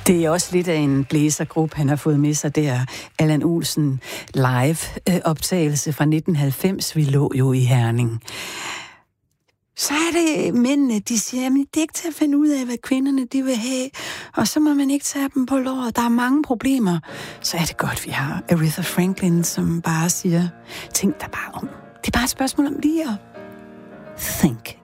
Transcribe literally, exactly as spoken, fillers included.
Det er også lidt af en blæsergruppe, han har fået med sig der. Allan Olsen live-optagelse fra nitten halvfems. Vi lå jo i Herning. Så er det mændene, de siger, at det er ikke til at finde ud af, hvad kvinderne de vil have, og så må man ikke tage dem på låret. Der er mange problemer. Så er det godt, vi har Aretha Franklin, som bare siger, tænk dig bare om. Det er bare et spørgsmål om lige at think.